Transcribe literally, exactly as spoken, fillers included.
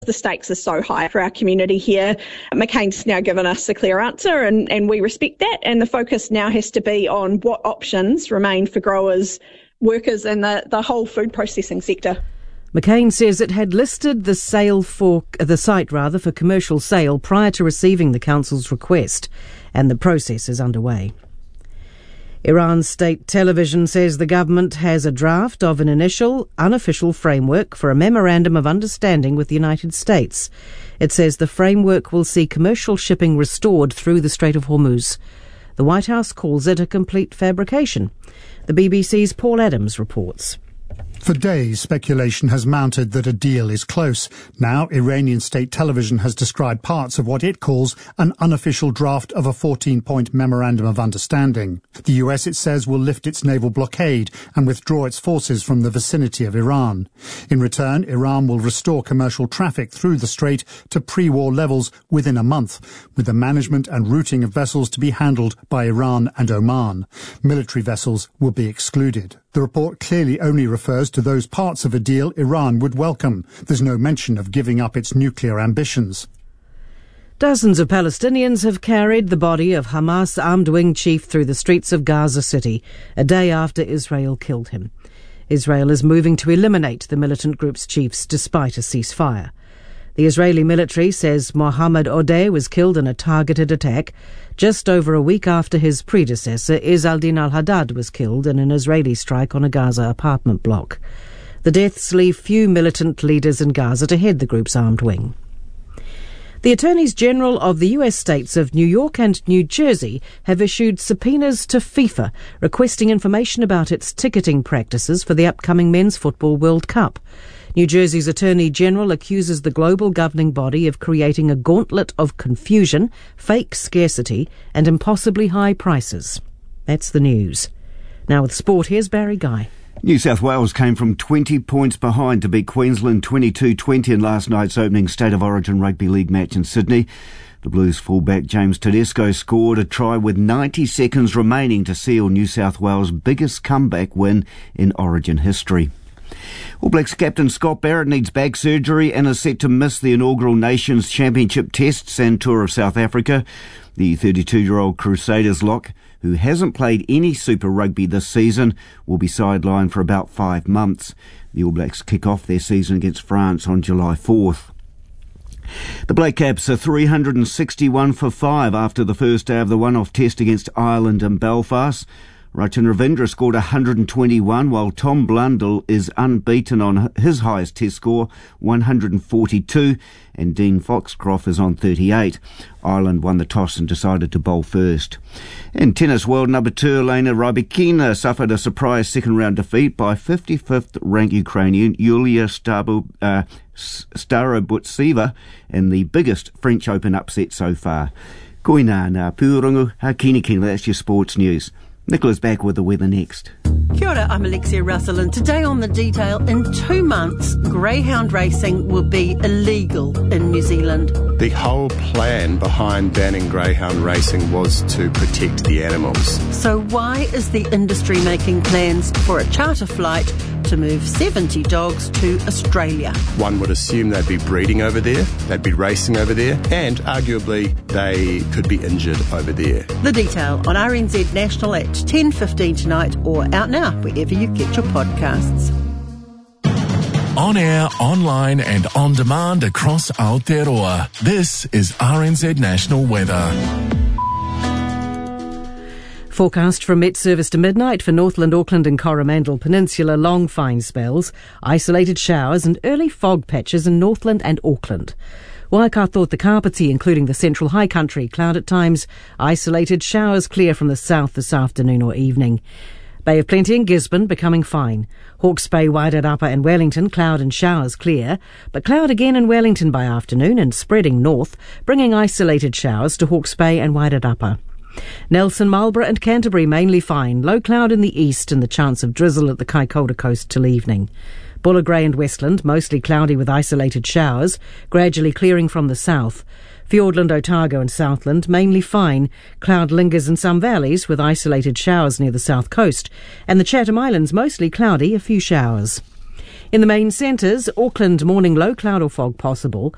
The stakes are so high for our community here. McCain's now given us a clear answer and, and we respect that. And the focus now has to be on what options remain for growers, workers and the, the whole food processing sector. McCain says it had listed the sale for the site rather for commercial sale prior to receiving the council's request, and the process is underway. Iran's state television says the government has a draft of an initial, unofficial framework for a memorandum of understanding with the United States. It says the framework will see commercial shipping restored through the Strait of Hormuz. The White House calls it a complete fabrication. The B B C's Paul Adams reports. For days, speculation has mounted that a deal is close. Now, Iranian state television has described parts of what it calls an unofficial draft of a fourteen-point memorandum of understanding. The U S, it says, will lift its naval blockade and withdraw its forces from the vicinity of Iran. In return, Iran will restore commercial traffic through the strait to pre-war levels within a month, with the management and routing of vessels to be handled by Iran and Oman. Military vessels will be excluded. The report clearly only refers to those parts of a deal Iran would welcome. There's no mention of giving up its nuclear ambitions. Dozens of Palestinians have carried the body of Hamas armed wing chief through the streets of Gaza City, a day after Israel killed him. Israel is moving to eliminate the militant group's chiefs despite a ceasefire. The Israeli military says Mohammed Odeh was killed in a targeted attack just over a week after his predecessor, Izz al-Din al-Haddad, was killed in an Israeli strike on a Gaza apartment block. The deaths leave few militant leaders in Gaza to head the group's armed wing. The Attorneys General of the U S states of New York and New Jersey have issued subpoenas to FIFA requesting information about its ticketing practices for the upcoming Men's Football World Cup. New Jersey's Attorney General accuses the global governing body of creating a gauntlet of confusion, fake scarcity and impossibly high prices. That's the news. Now with sport, here's Barry Guy. New South Wales came from twenty points behind to beat Queensland twenty-two twenty in last night's opening State of Origin Rugby League match in Sydney. The Blues fullback James Tedesco scored a try with ninety seconds remaining to seal New South Wales' biggest comeback win in Origin history. All Blacks captain Scott Barrett needs back surgery and is set to miss the inaugural Nations Championship tests and tour of South Africa. The thirty-two-year-old Crusaders lock, who hasn't played any Super Rugby this season, will be sidelined for about five months. The All Blacks kick off their season against France on July fourth. The Black Caps are three hundred sixty-one for five after the first day of the one-off test against Ireland in Belfast. Rachin Ravindra scored one hundred twenty-one, while Tom Blundell is unbeaten on his highest test score, one hundred forty-two, and Dean Foxcroft is on thirty-eight. Ireland won the toss and decided to bowl first. In tennis, world number two Elena Rybakina suffered a surprise second-round defeat by fifty-fifth ranked Ukrainian Yulia Stabu, uh, Starobutseva in the biggest French Open upset so far. Koina na pūrongo hakiniki, that's your sports news. Nicola's back with the weather next. Kia ora, I'm Alexia Russell, and today on The Detail, in two months, greyhound racing will be illegal in New Zealand. The whole plan behind banning greyhound racing was to protect the animals. So why is the industry making plans for a charter flight to move seventy dogs to Australia? One would assume they'd be breeding over there, they'd be racing over there, and arguably they could be injured over there. The Detail on R N Z National at ten fifteen tonight, or out now wherever you get your podcasts. On air, online and on demand across Aotearoa. This is R N Z National Weather. Forecast from Met Service to midnight for Northland, Auckland and Coromandel Peninsula, long fine spells, isolated showers and early fog patches in Northland and Auckland. Waikato te Kapiti, including the central high country, cloud at times, isolated showers clear from the south this afternoon or evening. Bay of Plenty in Gisborne becoming fine. Hawke's Bay, Wairarapa and Wellington, cloud and showers clear, but cloud again in Wellington by afternoon and spreading north, bringing isolated showers to Hawke's Bay and Wairarapa. Nelson, Marlborough and Canterbury mainly fine, low cloud in the east and the chance of drizzle at the Kaikoura coast till evening. Buller Grey and Westland mostly cloudy with isolated showers, gradually clearing from the south. Fiordland, Otago and Southland mainly fine, cloud lingers in some valleys with isolated showers near the south coast, and the Chatham Islands mostly cloudy, a few showers. In the main centres, Auckland morning low cloud or fog possible,